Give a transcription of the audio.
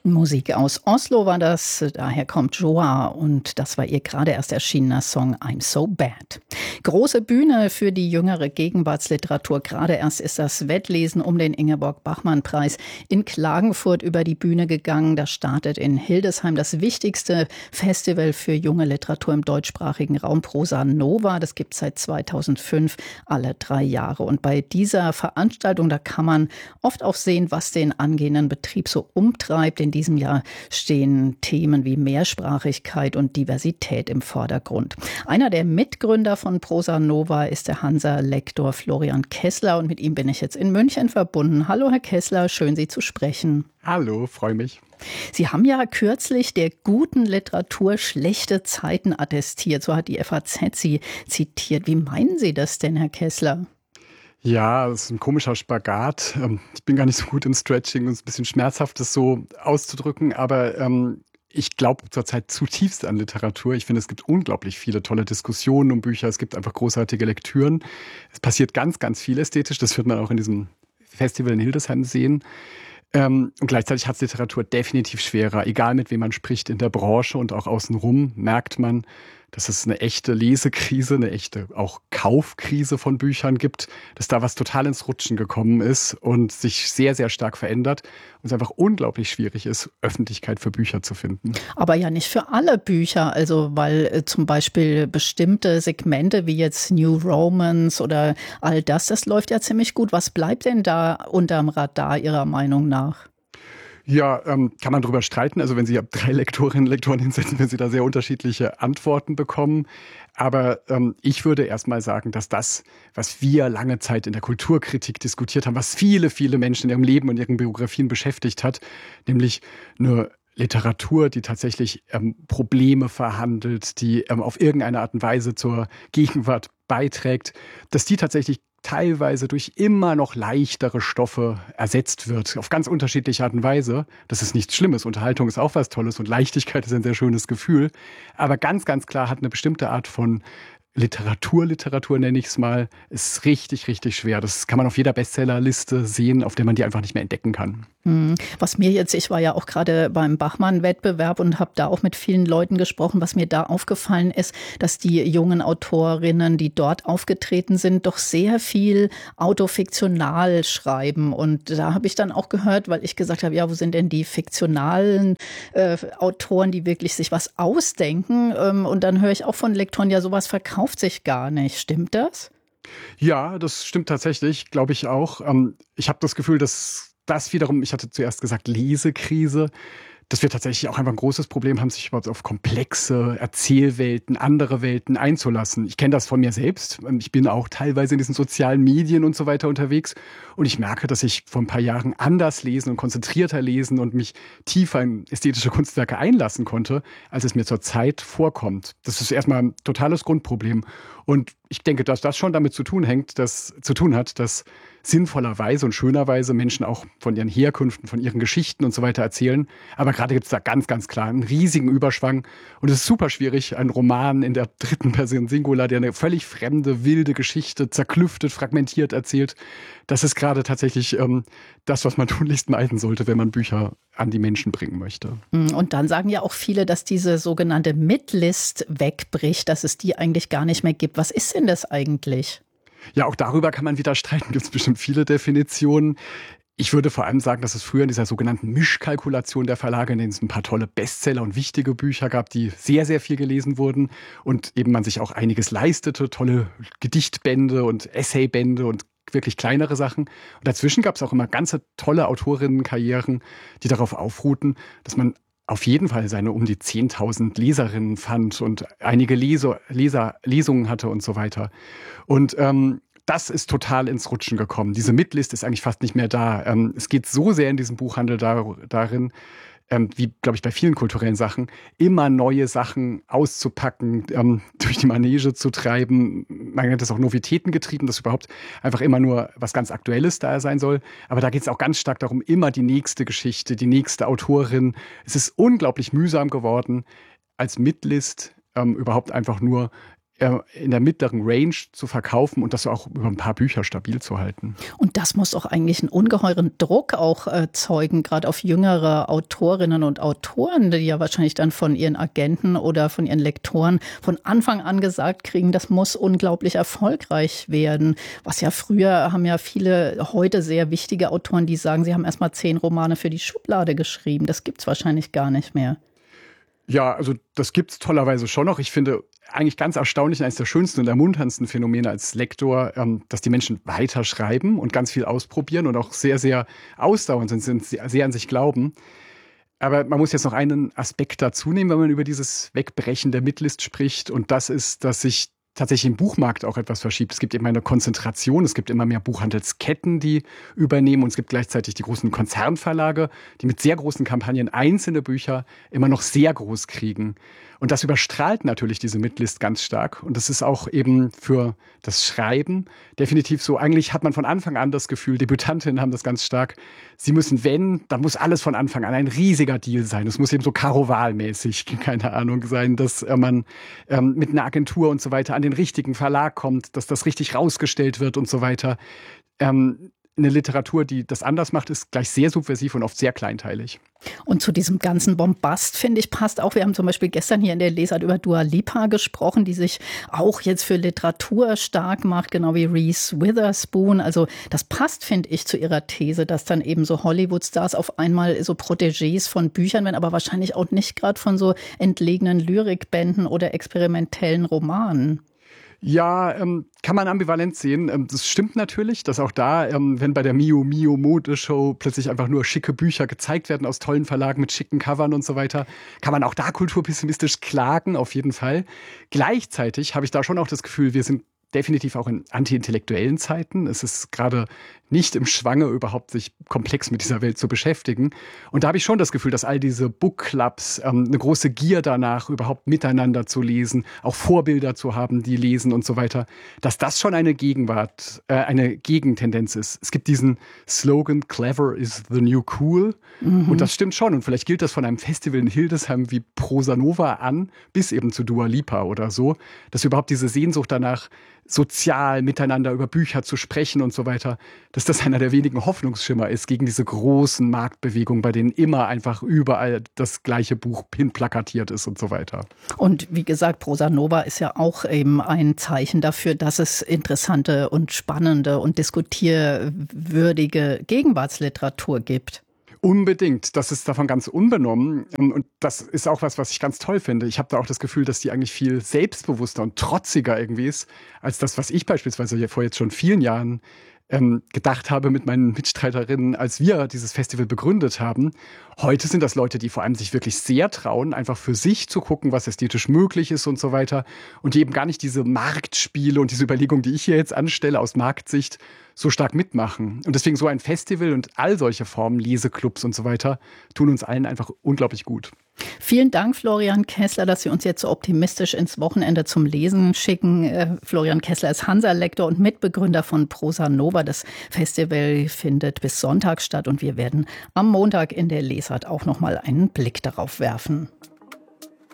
Musik aus Oslo war das, daher kommt Joa und das war ihr gerade erst erschienener Song I'm So Bad. Große Bühne für die jüngere Gegenwartsliteratur. Gerade erst ist das Wettlesen um den Ingeborg-Bachmann-Preis in Klagenfurt über die Bühne gegangen. Da startet in Hildesheim das wichtigste Festival für junge Literatur im deutschsprachigen Raum, Prosa Nova. Das gibt es seit 2005 alle 3 Jahre. Und bei dieser Veranstaltung, da kann man oft auch sehen, was den angehenden Betrieb so umtreibt. In diesem Jahr stehen Themen wie Mehrsprachigkeit und Diversität im Vordergrund. Einer der Mitgründer von Prosa Nova ist der Hansa-Lektor Florian Kessler und mit ihm bin ich jetzt in München verbunden. Hallo Herr Kessler, schön Sie zu sprechen. Hallo, freue mich. Sie haben ja kürzlich der guten Literatur schlechte Zeiten attestiert, so hat die FAZ Sie zitiert. Wie meinen Sie das denn, Herr Kessler? Ja, das ist ein komischer Spagat. Ich bin gar nicht so gut im Stretching und es ist ein bisschen schmerzhaft, das so auszudrücken, aber ich glaube zurzeit zutiefst an Literatur. Ich finde, es gibt unglaublich viele tolle Diskussionen um Bücher. Es gibt einfach großartige Lektüren. Es passiert ganz, ganz viel ästhetisch. Das wird man auch in diesem Festival in Hildesheim sehen. Und gleichzeitig hat es Literatur definitiv schwerer. Egal mit wem man spricht in der Branche und auch außenrum, merkt man, dass es eine echte Lesekrise, eine echte auch Kaufkrise von Büchern gibt, dass da was total ins Rutschen gekommen ist und sich sehr, sehr stark verändert und es einfach unglaublich schwierig ist, Öffentlichkeit für Bücher zu finden. Aber ja nicht für alle Bücher, also weil zum Beispiel bestimmte Segmente wie jetzt New Romance oder all das läuft ja ziemlich gut. Was bleibt denn da unterm Radar Ihrer Meinung nach? Ja, kann man drüber streiten. Also wenn Sie 3 Lektorinnen und Lektoren hinsetzen, werden Sie da sehr unterschiedliche Antworten bekommen. Aber ich würde erst mal sagen, dass das, was wir lange Zeit in der Kulturkritik diskutiert haben, was viele, viele Menschen in ihrem Leben und ihren Biografien beschäftigt hat, nämlich eine Literatur, die tatsächlich Probleme verhandelt, die auf irgendeine Art und Weise zur Gegenwart beiträgt, dass die tatsächlich teilweise durch immer noch leichtere Stoffe ersetzt wird, auf ganz unterschiedliche Art und Weise. Das ist nichts Schlimmes. Unterhaltung ist auch was Tolles und Leichtigkeit ist ein sehr schönes Gefühl. Aber ganz, ganz klar hat eine bestimmte Art von Literatur nenne ich es mal, ist richtig, richtig schwer. Das kann man auf jeder Bestsellerliste sehen, auf der man die einfach nicht mehr entdecken kann. Was mir jetzt, ich war ja auch gerade beim Bachmann-Wettbewerb und habe da auch mit vielen Leuten gesprochen, was mir da aufgefallen ist, dass die jungen Autorinnen, die dort aufgetreten sind, doch sehr viel autofiktional schreiben. Und da habe ich dann auch gehört, weil ich gesagt habe, ja, wo sind denn die fiktionalen Autoren, die wirklich sich was ausdenken? Und dann höre ich auch von Lektoren, ja, sowas verkauft sich gar nicht. Stimmt das? Ja, das stimmt tatsächlich, glaube ich auch. Ich habe das Gefühl, dass das wiederum, ich hatte zuerst gesagt Lesekrise, dass wir tatsächlich auch einfach ein großes Problem haben, sich überhaupt auf komplexe Erzählwelten, andere Welten einzulassen. Ich kenne das von mir selbst. Ich bin auch teilweise in diesen sozialen Medien und so weiter unterwegs. Und ich merke, dass ich vor ein paar Jahren anders lesen und konzentrierter lesen und mich tiefer in ästhetische Kunstwerke einlassen konnte, als es mir zurzeit vorkommt. Das ist erstmal ein totales Grundproblem. Und ich denke, dass das schon damit zu tun hat, dass sinnvollerweise und schönerweise Menschen auch von ihren Herkünften, von ihren Geschichten und so weiter erzählen. Aber gerade gibt es da ganz, ganz klar einen riesigen Überschwang. Und es ist super schwierig, einen Roman in der 3. Person Singular, der eine völlig fremde, wilde Geschichte, zerklüftet, fragmentiert erzählt. Das ist gerade tatsächlich das, was man tunlichst meiden sollte, wenn man Bücher an die Menschen bringen möchte. Und dann sagen ja auch viele, dass diese sogenannte Midlist wegbricht, dass es die eigentlich gar nicht mehr gibt. Was ist denn das eigentlich? Ja, auch darüber kann man wieder streiten. Gibt es bestimmt viele Definitionen. Ich würde vor allem sagen, dass es früher in dieser sogenannten Mischkalkulation der Verlage, in denen es ein paar tolle Bestseller und wichtige Bücher gab, die sehr, sehr viel gelesen wurden und eben man sich auch einiges leistete, tolle Gedichtbände und Essaybände und wirklich kleinere Sachen. Und dazwischen gab es auch immer ganze tolle Autorinnenkarrieren, die darauf aufruhten, dass man auf jeden Fall seine um die 10.000 Leserinnen fand und einige Lesungen hatte und so weiter. Und das ist total ins Rutschen gekommen. Diese Midlist ist eigentlich fast nicht mehr da. Es geht so sehr in diesem Buchhandel darin, wie, glaube ich, bei vielen kulturellen Sachen, immer neue Sachen auszupacken, durch die Manege zu treiben. Man nennt das auch Novitäten getrieben, dass überhaupt einfach immer nur was ganz Aktuelles da sein soll. Aber da geht es auch ganz stark darum, immer die nächste Geschichte, die nächste Autorin. Es ist unglaublich mühsam geworden, als Midlist überhaupt einfach nur in der mittleren Range zu verkaufen und das auch über ein paar Bücher stabil zu halten. Und das muss doch eigentlich einen ungeheuren Druck auch erzeugen, gerade auf jüngere Autorinnen und Autoren, die ja wahrscheinlich dann von ihren Agenten oder von ihren Lektoren von Anfang an gesagt kriegen, das muss unglaublich erfolgreich werden. Was ja früher haben ja viele heute sehr wichtige Autoren, die sagen, sie haben erst mal 10 Romane für die Schublade geschrieben. Das gibt's wahrscheinlich gar nicht mehr. Ja, also das gibt's tollerweise schon noch. Ich finde eigentlich ganz erstaunlich, eines der schönsten und ermunterndsten Phänomene als Lektor, dass die Menschen weiter schreiben und ganz viel ausprobieren und auch sehr, sehr ausdauernd sind, sehr an sich glauben. Aber man muss jetzt noch einen Aspekt dazu nehmen, wenn man über dieses Wegbrechen der Midlist spricht. Und das ist, dass sich tatsächlich im Buchmarkt auch etwas verschiebt. Es gibt eben eine Konzentration, es gibt immer mehr Buchhandelsketten, die übernehmen und es gibt gleichzeitig die großen Konzernverlage, die mit sehr großen Kampagnen einzelne Bücher immer noch sehr groß kriegen. Und das überstrahlt natürlich diese Midlist ganz stark. Und das ist auch eben für das Schreiben definitiv so. Eigentlich hat man von Anfang an das Gefühl, Debütantinnen haben das ganz stark, sie müssen, dann muss alles von Anfang an ein riesiger Deal sein. Es muss eben so Karo-Wahl-mäßig, keine Ahnung, sein, dass man mit einer Agentur und so weiter an den richtigen Verlag kommt, dass das richtig rausgestellt wird und so weiter. Eine Literatur, die das anders macht, ist gleich sehr subversiv und oft sehr kleinteilig. Und zu diesem ganzen Bombast, finde ich, passt auch, wir haben zum Beispiel gestern hier in der Lesart über Dua Lipa gesprochen, die sich auch jetzt für Literatur stark macht, genau wie Reese Witherspoon. Also das passt, finde ich, zu ihrer These, dass dann eben so Hollywood-Stars auf einmal so Protégés von Büchern werden, aber wahrscheinlich auch nicht gerade von so entlegenen Lyrikbänden oder experimentellen Romanen. Ja, kann man ambivalent sehen. Das stimmt natürlich, dass auch da, wenn bei der Mio Mio Modeshow plötzlich einfach nur schicke Bücher gezeigt werden aus tollen Verlagen mit schicken Covern und so weiter, kann man auch da kulturpessimistisch klagen, auf jeden Fall. Gleichzeitig habe ich da schon auch das Gefühl, wir sind definitiv auch in anti-intellektuellen Zeiten. Es ist gerade nicht im Schwange, überhaupt sich komplex mit dieser Welt zu beschäftigen. Und da habe ich schon das Gefühl, dass all diese Bookclubs, eine große Gier danach, überhaupt miteinander zu lesen, auch Vorbilder zu haben, die lesen und so weiter, dass das schon eine eine Gegentendenz ist. Es gibt diesen Slogan, clever is the new cool. Und das stimmt schon. Und vielleicht gilt das von einem Festival in Hildesheim wie Prosa Nova an, bis eben zu Dua Lipa oder so, dass überhaupt diese Sehnsucht danach, sozial miteinander über Bücher zu sprechen und so weiter, dass das einer der wenigen Hoffnungsschimmer ist gegen diese großen Marktbewegungen, bei denen immer einfach überall das gleiche Buch hinplakatiert ist und so weiter. Und wie gesagt, Prosa Nova ist ja auch eben ein Zeichen dafür, dass es interessante und spannende und diskutierwürdige Gegenwartsliteratur gibt. Unbedingt. Das ist davon ganz unbenommen. Und das ist auch was ich ganz toll finde. Ich habe da auch das Gefühl, dass die eigentlich viel selbstbewusster und trotziger irgendwie ist, als das, was ich beispielsweise vor jetzt schon vielen Jahren gedacht habe mit meinen Mitstreiterinnen, als wir dieses Festival begründet haben. Heute sind das Leute, die vor allem sich wirklich sehr trauen, einfach für sich zu gucken, was ästhetisch möglich ist und so weiter. Und die eben gar nicht diese Marktspiele und diese Überlegung, die ich hier jetzt anstelle aus Marktsicht, so stark mitmachen. Und deswegen so ein Festival und all solche Formen, Leseclubs und so weiter, tun uns allen einfach unglaublich gut. Vielen Dank, Florian Kessler, dass Sie uns jetzt so optimistisch ins Wochenende zum Lesen schicken. Florian Kessler ist Hansa-Lektor und Mitbegründer von Prosa Nova. Das Festival findet bis Sonntag statt und wir werden am Montag in der Lesart auch noch mal einen Blick darauf werfen.